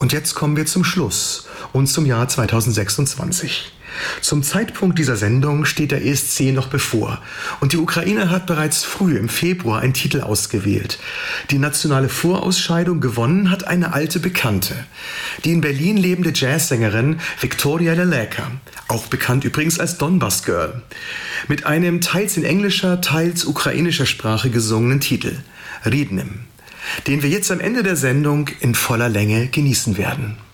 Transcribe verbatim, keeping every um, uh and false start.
Und jetzt kommen wir zum Schluss und zum Jahr zweitausendsechsundzwanzig. Zum Zeitpunkt dieser Sendung steht der E S C noch bevor und die Ukraine hat bereits früh im Februar einen Titel ausgewählt. Die nationale Vorausscheidung gewonnen hat eine alte Bekannte, die in Berlin lebende Jazzsängerin Victoria Leleka, auch bekannt übrigens als Donbass Girl, mit einem teils in englischer, teils ukrainischer Sprache gesungenen Titel Rydnym, den wir jetzt am Ende der Sendung in voller Länge genießen werden.